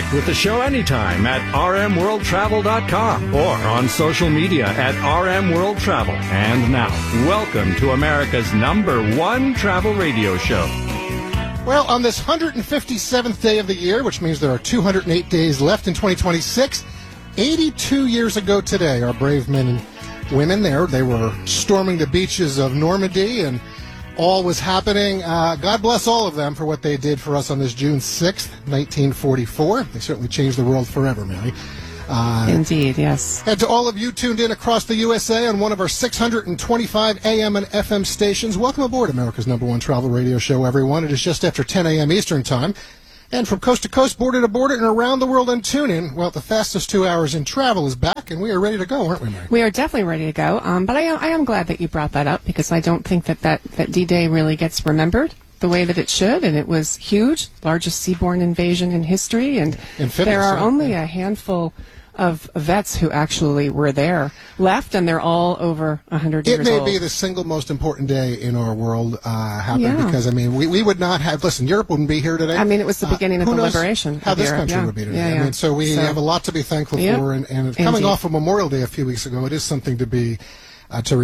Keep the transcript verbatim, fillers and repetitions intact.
Connect with the show anytime at r m world travel dot com or on social media at R M World Travel. And now, welcome to America's number one travel radio show. Well, on this one hundred fifty-seventh day of the year, which means there are two hundred eight days left in twenty twenty-six, eighty-two years ago today, our brave men and women there, they were storming the beaches of Normandy, and all was happening. Uh, God bless all of them for what they did for us on this June sixth, nineteen forty-four. They certainly changed the world forever, Mary. Uh, Indeed, yes. And to all of you tuned in across the U S A on one of our six hundred twenty-five A M and F M stations, welcome aboard America's number one travel radio show, everyone. It is just after ten A M Eastern Time. And from coast to coast, border to border, and around the world on TuneIn, well, the fastest two hours in travel is back, and we are ready to go, aren't we, Mary? We are definitely ready to go. Um, but I am, I am glad that you brought that up, because I don't think that, that, that D-Day really gets remembered the way that it should, and it was huge, largest seaborne invasion in history, and Amphibious, there are yeah. only a handful of vets who actually were there left, and they're all over one hundred years old. It may old. be the single most important day in our world uh, happened yeah. because, I mean, we, we would not have, listen, Europe wouldn't be here today. I mean, it was the beginning uh, of the knows liberation how of this Europe. country yeah. would be today. Yeah, yeah. I mean, so we so, have a lot to be thankful yep. for, and, and coming Indeed. off of Memorial Day a few weeks ago, it is something to be, uh, to